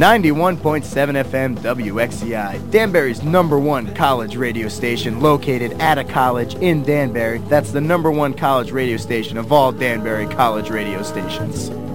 91.7 FM WXCI, Danbury's #1 college radio station, located at a college in Danbury. That's the #1 college radio station of all Danbury college radio stations.